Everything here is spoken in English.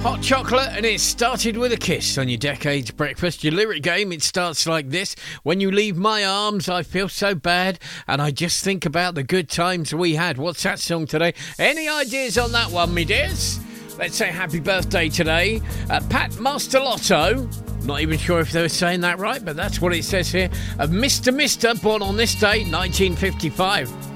Hot chocolate, and it started with a kiss on your Decades breakfast. Your lyric game, it starts like this. When you leave my arms, I feel so bad, and I just think about the good times we had. What's that song today? Any ideas on that one, me dears? Let's say happy birthday today. Pat Masterlotto. Not even sure if they were saying that right, but that's what it says here. Of Mr. Mister, born on this day, 1955.